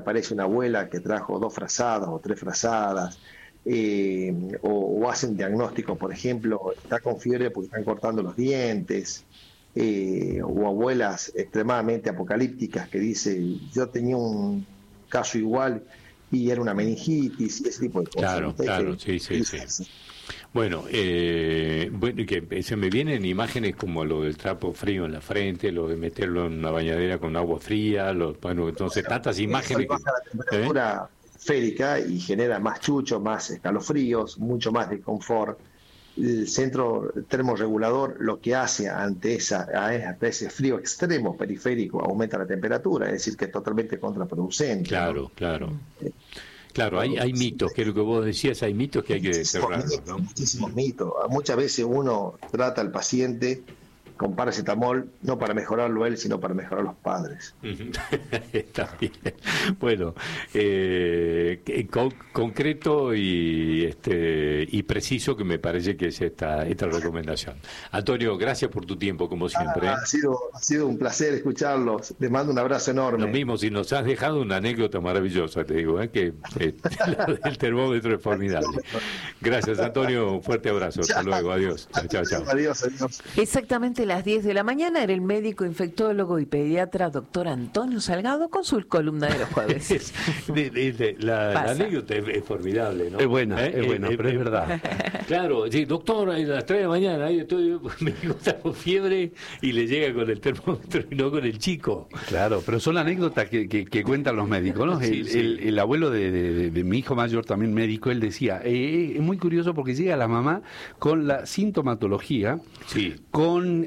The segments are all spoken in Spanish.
aparece una abuela que trajo 2 frazadas o 3 frazadas, o hacen diagnóstico, por ejemplo, está con fiebre porque están cortando los dientes, o abuelas extremadamente apocalípticas que dicen, yo tenía un caso igual y era una meningitis, ese tipo de cosas. Claro, claro, sí. Bueno, que se me vienen imágenes como lo del trapo frío en la frente, lo de meterlo en una bañadera con agua fría, entonces tantas imágenes. Baja la temperatura férica y genera más chucho, más escalofríos, mucho más desconfort. El centro termorregulador lo que hace ante ese frío extremo periférico aumenta la temperatura, es decir, que es totalmente contraproducente. Claro, ¿no? Claro, hay mitos, que es lo que vos decías, hay mitos que hay que desterrarlos, ¿no? Muchísimos mitos. Muchas veces uno trata al paciente con paracetamol, no para mejorarlo él, sino para mejorar los padres. Está bien. Bueno, concreto y preciso, que me parece que es esta recomendación. Antonio, gracias por tu tiempo, como siempre. Ha sido un placer escucharlos. Les mando un abrazo enorme. Lo mismo, si nos has dejado una anécdota maravillosa, te digo, que el termómetro es formidable. Gracias, Antonio, un fuerte abrazo. Hasta luego, adiós. Chao. Adiós. Exactamente las 10 de la mañana era el médico infectólogo y pediatra doctor Antonio Salgado con su columna de los jueves. La anécdota es formidable, ¿no? Es buena, pero es verdad. Claro, sí, doctor, a las 3 de la mañana ahí estoy, me está con fiebre y le llega con el termómetro y no con el chico. Claro, pero son anécdotas que cuentan los médicos, ¿no? Sí, el abuelo de mi hijo mayor, también médico, él decía, es muy curioso porque llega la mamá con la sintomatología, con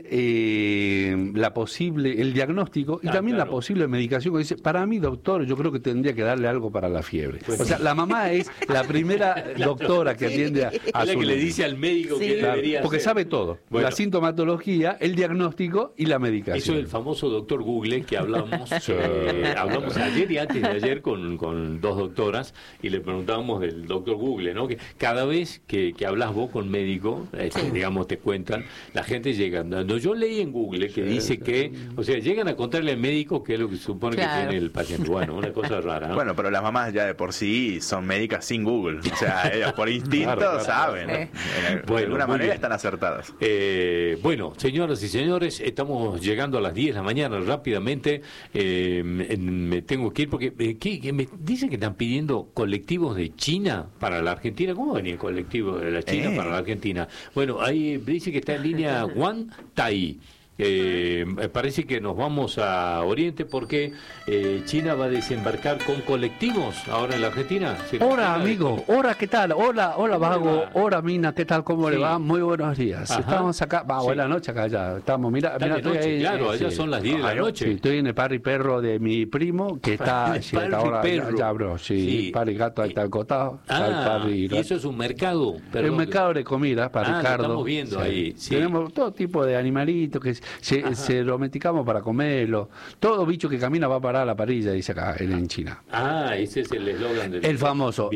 el diagnóstico y también la posible medicación, que dice, para mí, doctor, yo creo que tendría que darle algo para la fiebre. Pues o sea, la mamá es la primera doctora que atiende a su que le dice al médico que debería porque hacer. Sabe todo, la sintomatología, el diagnóstico y la medicación. Eso es el famoso doctor Google que hablamos hablamos ayer y antes de ayer con 2 doctoras y le preguntábamos del doctor Google, ¿no? Que cada vez que hablas vos con médico, digamos, te cuentan, la gente llega. Yo leí en Google que dice que, o sea, llegan a contarle al médico qué es lo que supone que tiene el paciente. Bueno, una cosa rara, ¿no? Bueno, pero las mamás ya de por sí son médicas sin Google. O sea, ellas por instinto saben. De alguna manera están acertadas. Bueno, señoras y señores, estamos llegando a las 10 de la mañana rápidamente. Me tengo que ir porque me dicen que están pidiendo colectivos de China para la Argentina. ¿Cómo venía el colectivo de la China para la Argentina? Bueno, ahí dice que está en línea Juan Tai. Parece que nos vamos a Oriente porque China va a desembarcar con colectivos ahora en la Argentina. Hola amigo, hola, ¿qué tal? Hola Vago, hola Mina, ¿qué tal? ¿Cómo le va? Muy buenos días. Estamos acá, buena noche acá ya. Estamos, mira estoy ahí, claro, allá son las 10 de la noche. Sí, estoy en el parry perro de mi primo que está ahora ya bro, parry gato ahí está al costado. Y eso es un mercado, es un mercado de comida para Ricardo. Lo estamos viendo ahí. Tenemos todo tipo de animalitos que se domesticamos para comerlo. Todo bicho que camina va a parar a la parrilla, dice acá en China. Ese es el eslogan del... El famoso.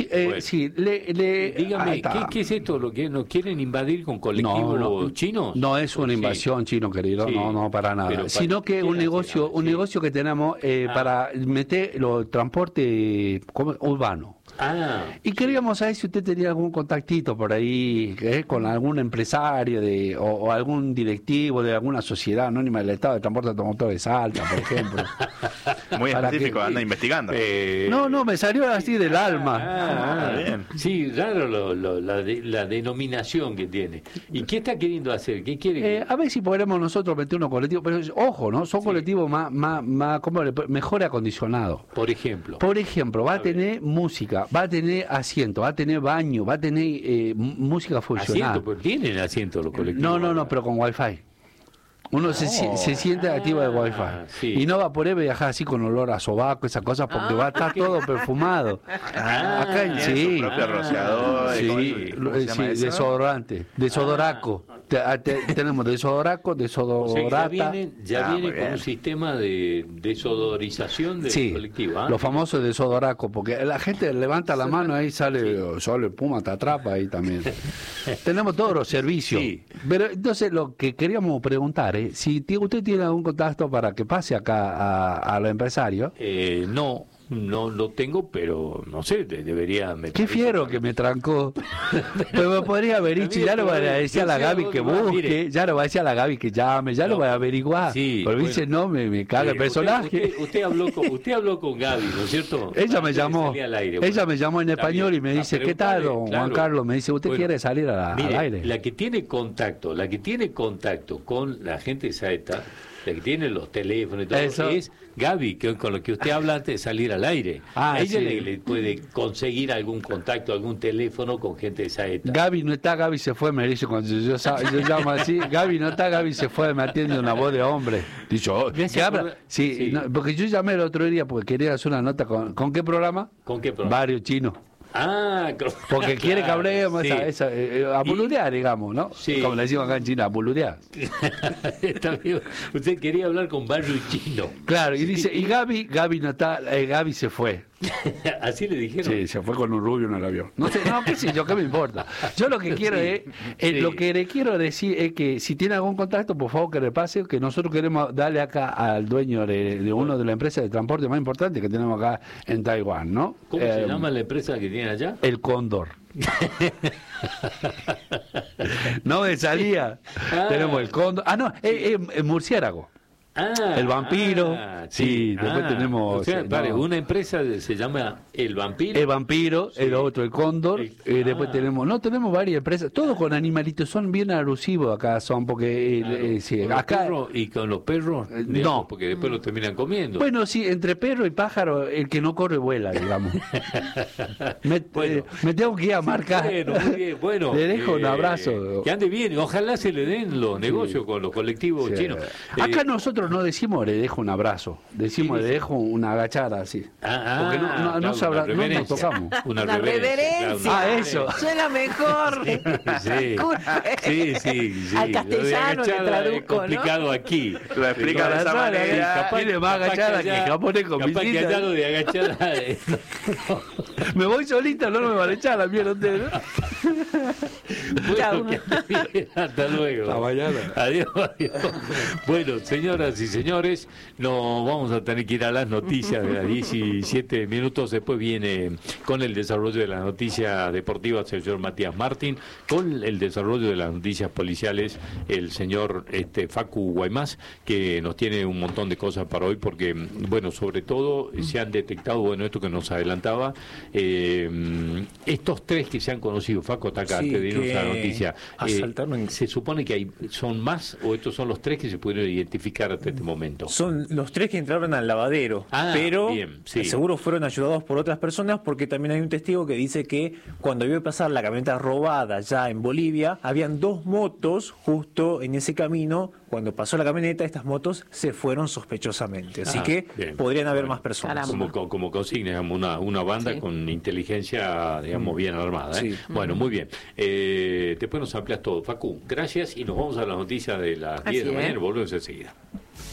Dígame, ¿qué es esto? ¿Lo que nos quieren invadir con colectivos chinos? No es una invasión chino, querido, no para nada. Sino que un negocio que tenemos para meter los transporte urbano. Y queríamos saber si usted tenía algún contactito por ahí con algún empresario o algún directivo de alguna sociedad anónima del Estado de Transporte Automotor de Salta, por ejemplo. Muy específico, anda investigando. No, me salió así del alma. Bien. Sí, raro la denominación que tiene. ¿Y qué está queriendo hacer? ¿Qué quiere? A ver si podremos nosotros meter unos colectivos, pero ojo, ¿no? Son colectivos mejor acondicionados. Por ejemplo, va a tener música, va a tener asiento, va a tener baño, va a tener música funcional. ¿Asiento? Pues tienen asiento los colectivos. No, pero con wifi. Uno se siente activo de wifi y no va a poder viajar así con olor a sobaco, esas cosas, porque va a estar todo perfumado. Acá su propio rociador, desodorante, desodoraco. Tenemos desodoraco, desodorata. O sea, ya viene con un sistema de desodorización del colectivo. Los famosos desodoraco, porque la gente levanta la mano ahí sale puma, te atrapa ahí también. Tenemos todos los servicios. Pero entonces lo que queríamos preguntar si usted tiene algún contacto para que pase acá a los empresarios. No. no lo tengo, pero no sé, debería... Qué fiero que me trancó. Pero me podría haber dicho, ya lo voy a decir a la Gaby que busque, ya lo voy a decir a la Gaby que llame, ya lo voy a averiguar. Sí, pero dice, no, me caga el personaje. Usted habló con Gaby, ¿no es cierto? Ella me llamó, ella me llamó en español y me dice, ¿qué tal, don Juan Carlos? Me dice, ¿usted quiere salir al aire? La que tiene contacto con la gente de Saeta, la que tiene los teléfonos y todo eso, es Gaby, con lo que usted habla antes de salir al aire. Ella le puede conseguir algún contacto, algún teléfono con gente de Saeta. Gaby no está, Gaby se fue, me dice cuando yo llamo así, Gaby no está, Gaby se fue, me atiende una voz de hombre. Dicho, ¿qué habla? Sí, no, porque yo llamé el otro día porque quería hacer una nota con ¿qué programa? ¿Con qué programa? Barrio Chino. Porque quiere que hablemos a boludear, digamos, ¿no? Sí. Como le decimos acá en China, a boludear. Está bien. Usted quería hablar con Barrio Chino. Claro, y dice, y Gaby no está, Gaby se fue. ¿Así le dijeron? Sí, se fue con un rubio en el avión. No sé, qué sé yo, qué me importa. Yo lo que quiero lo que le quiero decir es que si tiene algún contacto, por favor que le pase, que nosotros queremos darle acá al dueño de una de las empresas de transporte más importantes que tenemos acá en Taiwán, ¿no? ¿Cómo se llama la empresa que tiene allá? El Cóndor. No me salía. Tenemos el Cóndor. No, el murciélago. El Vampiro. Después tenemos. O sea, una empresa se llama El Vampiro. El Vampiro, el otro, el Cóndor. Después tenemos varias empresas, todos con animalitos, son bien alusivos acá, porque acá. ¿Y con los perros? No. Porque después los terminan comiendo. Bueno, sí, entre perro y pájaro, el que no corre vuela, digamos. me tengo que ir a marcar. Bueno, muy bien. Bueno, le dejo un abrazo. Que ande bien, ojalá se le den los negocios con los colectivos chinos. Acá nosotros no decimos le dejo un abrazo, decimos le dejo una agachada así. Porque no nos tocamos. Una reverencia. Eso. Suena mejor. Sí. Al castellano le traduzco, es complicado, ¿no? Aquí. Lo explica de esa manera. Tiene más agachada que japonés con capaz que allá lo de agachada. Me voy solita, no me van a echar la mierda ustedes, ¿no? Bueno, hasta luego. Hasta mañana. Adiós. Bueno, señoras y señores, nos vamos a tener que ir a las noticias de las 17 minutos. Después viene con el desarrollo de las noticias deportivas el señor Matías Martín, con el desarrollo de las noticias policiales el señor Facu Guaymás, que nos tiene un montón de cosas para hoy, porque, bueno, sobre todo se han detectado, bueno, esto que nos adelantaba, estos tres que se han conocido. Facu, está acá, te dimos la noticia. ¿Se supone que son más o estos son los tres que se pudieron identificar hasta este momento? Son los tres que entraron al lavadero, pero seguro fueron ayudados por otras personas, porque también hay un testigo que dice que cuando vio pasar la camioneta robada ya en Bolivia, habían dos motos justo en ese camino. Cuando pasó la camioneta, estas motos se fueron sospechosamente. Así que podrían haber más personas. Como consigna, una banda con inteligencia, digamos, bien armada. Bueno, muy bien. Después nos amplias todo. Facu, gracias y nos vamos a las noticias de las 10 de la mañana. Volvemos enseguida.